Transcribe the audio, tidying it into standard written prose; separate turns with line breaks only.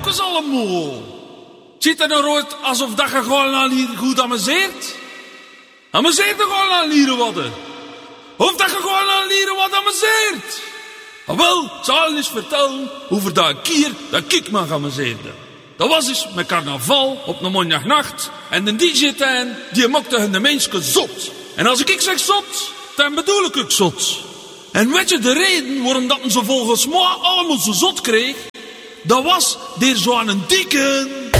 ook eens allemaal. Ziet er nou uit alsof dat je gewoon al goed amuseert? Amuseert er gewoon aan lieren worden? Of dat je gewoon aan lieren wat amuseert? Wel, zal eens vertellen over dat keer dat ik me amuseerde. Dat was eens met carnaval op een mondagnacht. En de DJ-tuin, die maakte de mensen zot. En als ik zeg zot, dan bedoel ik ook zot. En weet je de reden waarom dat ze volgens mij allemaal zo zot kreeg? Dat was door zo'n dikke...